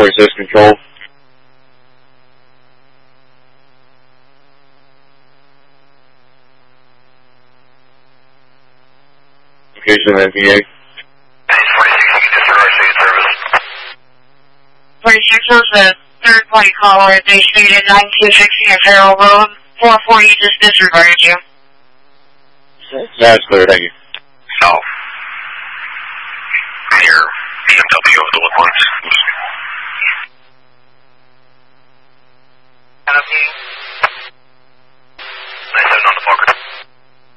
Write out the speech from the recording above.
1046 control. Location NPA. 46 was a third-party caller. They stated 1960 Farrell Road. 440 just disregarded you. That's clear, thank you. South. Near BMW over the Woodlands. NFP. 97 on the